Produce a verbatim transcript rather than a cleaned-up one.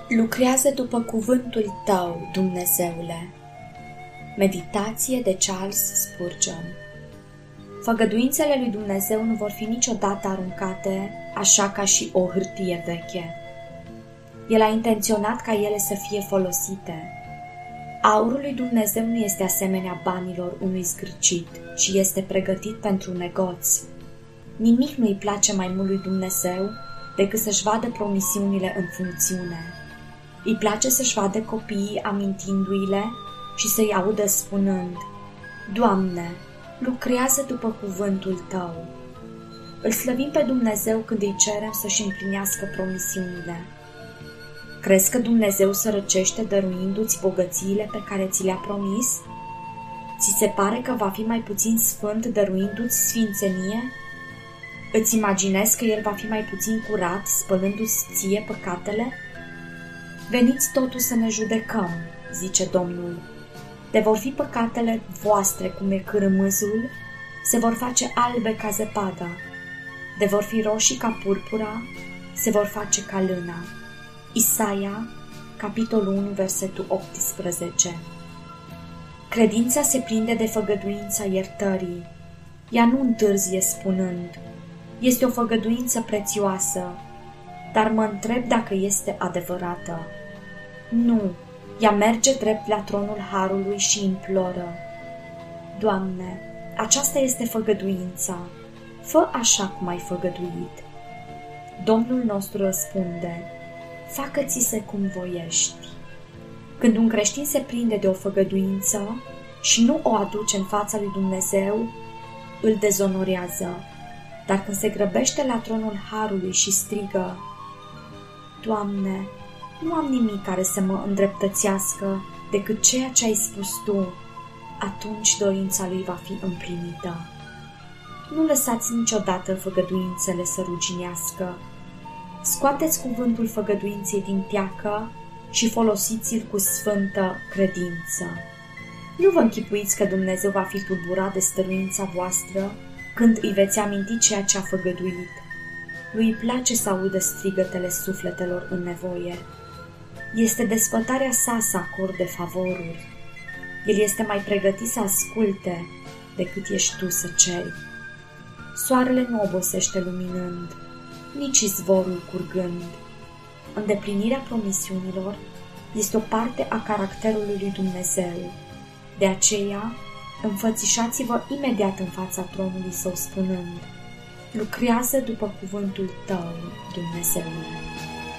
Lucrează după cuvântul tău, Dumnezeule. Meditație de Charles Spurgeon. Făgăduințele lui Dumnezeu nu vor fi niciodată aruncate așa ca și o hârtie veche. El a intenționat ca ele să fie folosite. Aurul lui Dumnezeu nu este asemenea banilor unui zgârcit, ci este pregătit pentru negoț. Nimic nu îi place mai mult lui Dumnezeu decât să-și vadă promisiunile în funcțiune. Îi place să-și vadă copiii amintindu-i-le și să-i audă spunând: Doamne, lucrează după cuvântul Tău. Îl slăvim pe Dumnezeu când îi cerem să-și împlinească promisiunile. Crezi că Dumnezeu sărăcește dăruindu-ți bogățiile pe care ți le-a promis? Ți se pare că va fi mai puțin sfânt dăruindu-ți sfințenie? Îți imaginezi că El va fi mai puțin curat spălându-ți ție păcatele? Veniți totuși să ne judecăm, zice Domnul. De vor fi păcatele voastre cum e cârmâzul, se vor face albe ca zăpada. De vor fi roșii ca purpura, se vor face ca lâna. Isaia, capitolul unu, versetul optsprezece. Credința se prinde de făgăduința iertării. Ea nu întârzie spunând: este o făgăduință prețioasă, dar mă întreb dacă este adevărată. Nu, ea merge drept la tronul harului și imploră: Doamne, aceasta este făgăduința, fă așa cum ai făgăduit. Domnul nostru răspunde: facă-ți-se cum voiești. Când un creștin se prinde de o făgăduință și nu o aduce în fața lui Dumnezeu, îl dezonorează. Dar când se grăbește la tronul harului și strigă: Doamne, nu am nimic care să mă îndreptățească decât ceea ce ai spus Tu, atunci dorința lui va fi împlinită. Nu lăsați niciodată făgăduințele să ruginească. Scoateți cuvântul făgăduinței din teacă și folosiți-l cu sfântă credință. Nu vă închipuiți că Dumnezeu va fi tulburat de stăruința voastră când îi veți aminti ceea ce a făgăduit. Lui îi place să audă strigătele sufletelor în nevoie. Este desfătarea sa să acorde favoruri. El este mai pregătit să asculte decât ești tu să ceri. Soarele nu obosește luminând, nici izvorul curgând. Îndeplinirea promisiunilor este o parte a caracterului lui Dumnezeu. De aceea, înfățișați-vă imediat în fața tronului Său spunând: lucrează după cuvântul Tău, Dumnezeule.